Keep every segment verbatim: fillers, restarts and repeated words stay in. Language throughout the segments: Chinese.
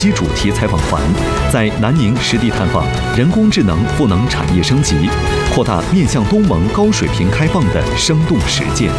机主题采访团在南宁实地探访人工智能赋能产业升级，扩大面向东盟高水平开放的生动实践。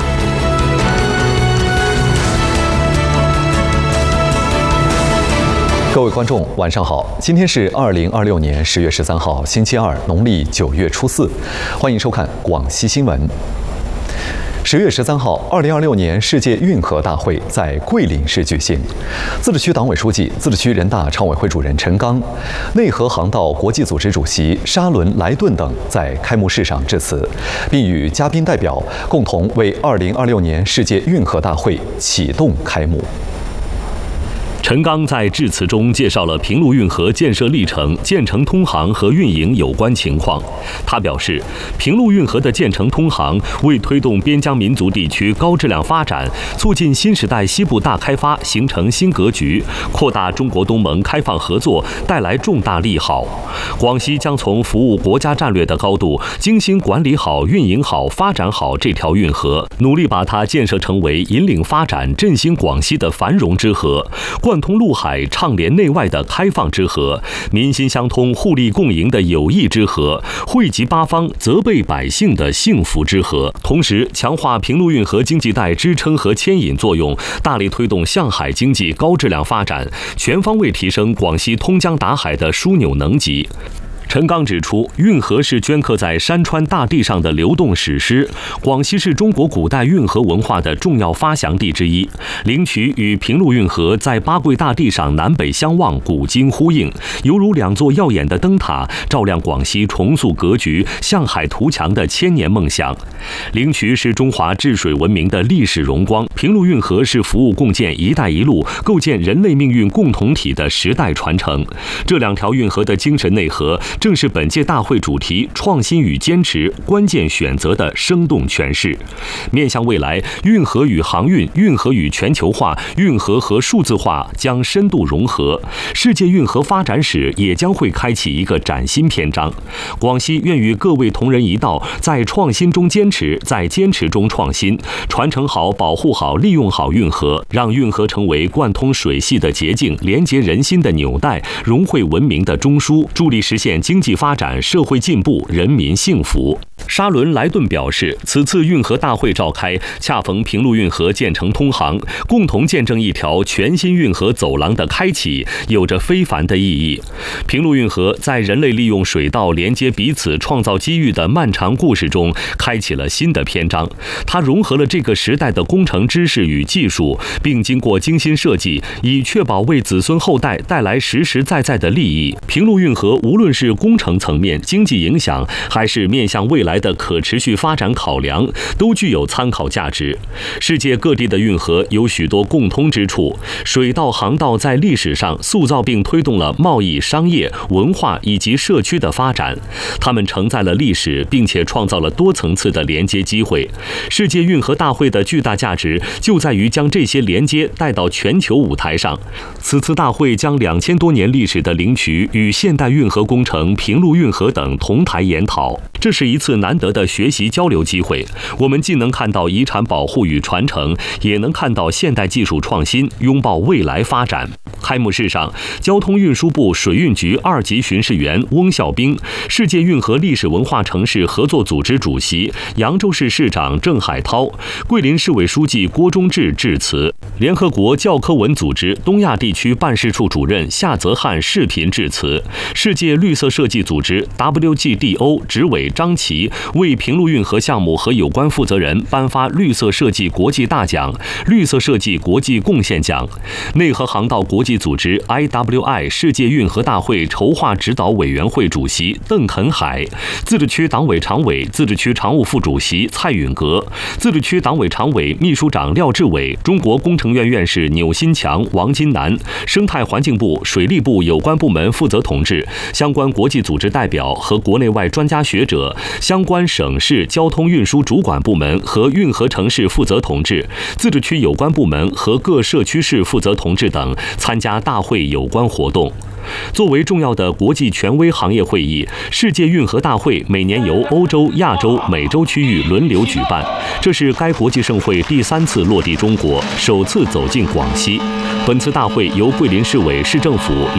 各位观众，晚上好！今天是二零二六年十月十三号，星期二，农历九月初四，欢迎收看广西新闻。十月十三号，二零二六年世界运河大会在桂林市举行。自治区党委书记、自治区人大常委会主任陈刚、内河航道国际组织主席沙伦·莱顿等在开幕式上致辞，并与嘉宾代表共同为二零二六年世界运河大会启动开幕。 陈刚在致辞中介绍了平陆运河建设历程、建成通航和运营有关情况。他表示，平陆运河的建成通航为推动边疆民族地区高质量发展、促进新时代西部大开发形成新格局、扩大中国东盟开放合作带来重大利好。广西将从服务国家战略的高度，精心管理好、运营好、发展好这条运河，努力把它建设成为引领发展、振兴广西的繁荣之河。贯通陆海、畅连内外的开放之河，民心相通、互利共赢的友谊之河，惠及八方、责备百姓的幸福之河。同时，强化平陆运河经济带支撑和牵引作用，大力推动向海经济高质量发展，全方位提升广西通江达海的枢纽能级。陈刚指出，运河是镌刻在山川大地上的流动史诗，广西是中国古代运河文化的重要发祥地之一。灵渠与平陆运河在八桂大地上南北相望，古今呼应，犹如两座耀眼的灯塔，照亮广西重塑格局、向海图强的千年梦想。灵渠是中华治水文明的历史荣光，平陆运河是服务共建“一带一路”、构建人类命运共同体的时代传承。这两条运河的精神内核，正是本届大会主题“创新与坚持，关键选择”的生动诠释。面向未来，运河与航运、运河与全球化、运河和数字化将深度融合，世界运河发展史也将会开启一个崭新篇章。广西愿与各位同仁一道，在创新中坚持，在坚持中创新，传承好、保护好、利用好运河，让运河成为贯通水系的捷径，连接人心的纽带，融汇文明的中枢，助力实现经济发展、社会进步、人民幸福。沙伦·莱顿表示，此次运河大会召开，恰逢平陆运河建成通航，共同见证一条全新运河走廊的开启，有着非凡的意义。平陆运河在人类利用水道连接彼此、创造机遇的漫长故事中，开启了新的篇章。它融合了这个时代的工程知识与技术，并经过精心设计，以确保为子孙后代带来实实在在的利益。平陆运河无论是工程层面、经济影响，还是面向未来的可持续发展考量，都具有参考价值。世界各地的运河有许多共通之处，水道、航道在历史上塑造并推动了贸易、商业、文化以及社区的发展，它们承载了历史，并且创造了多层次的连接机会。世界运河大会的巨大价值就在于将这些连接带到全球舞台上。此次大会将两千多年历史的灵渠与现代运河工程、平陆运河等同台研讨，这是一次难得的学习交流机会。我们既能看到遗产保护与传承，也能看到现代技术创新，拥抱未来发展。开幕式上，交通运输部水运局二级巡视员翁孝兵、世界运河历史文化城市合作组织主席扬州市市长郑海涛、桂林市委书记郭忠志致辞。联合国教科文组织东亚地区办事处主任夏泽汉视频致辞。世界绿色设计组织 W G D O 执委张琪为平陆运河项目和有关负责人颁发绿色设计国际大奖、绿色设计国际贡献奖。内河航道国际组织 I W I 世界运河大会筹划指导委员会主席邓肯海、自治区党委常委、自治区常务副主席蔡允格、自治区党委常委、秘书长廖志伟、中国工程院院士钮新强、王金南、生态环境部、水利部有关部门负责同志、相关国际组织代表和国内外专家学者、相关省市交通运输主管部门和运河城市负责同志、自治区有关部门和各社区市负责同志等参加大会有关活动。作为重要的国际权威行业会议，世界运河大会每年由欧洲、亚洲、美洲区域轮流举办，这是该国际盛会第三次落地中国，首次走进广西。本次大会由桂林市委、市政府